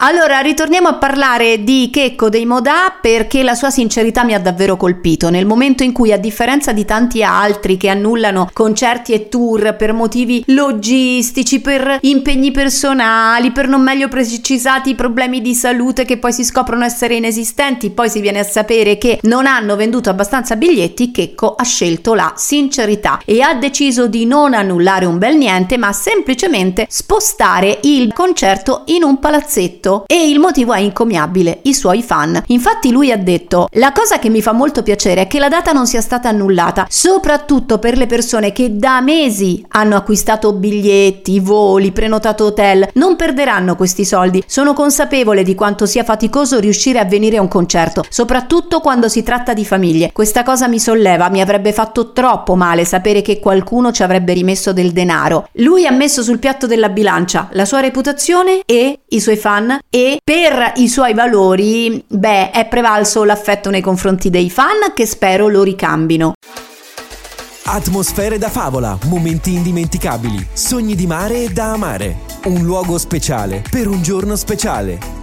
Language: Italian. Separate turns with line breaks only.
Allora, ritorniamo a parlare di Checco dei Modà, perché la sua sincerità mi ha davvero colpito. Nel momento in cui, a differenza di tanti altri che annullano concerti e tour per motivi logistici, per impegni personali, per non meglio precisati problemi di salute che poi si scoprono essere inesistenti, poi si viene a sapere che non hanno venduto abbastanza biglietti, Checco ha scelto la sincerità e ha deciso di non annullare un bel niente, ma semplicemente spostare il concerto in un palazzetto, e il motivo è incommiabile: i suoi fan. Infatti lui ha detto: la cosa che mi fa molto piacere è che la data non sia stata annullata, soprattutto per le persone che da mesi hanno acquistato biglietti, voli, prenotato hotel. Non perderanno questi soldi. Sono consapevole di quanto sia faticoso riuscire a venire a un concerto, soprattutto quando si tratta di famiglie. Questa cosa mi solleva, mi avrebbe fatto troppo male sapere che qualcuno ci avrebbe rimesso del denaro. Lui ha messo sul piatto della bilancia la sua reputazione e i suoi fan, e per i suoi valori, è prevalso l'affetto nei confronti dei fan, che spero lo ricambino.
Atmosfere da favola, momenti indimenticabili, sogni di mare e da amare. Un luogo speciale per un giorno speciale.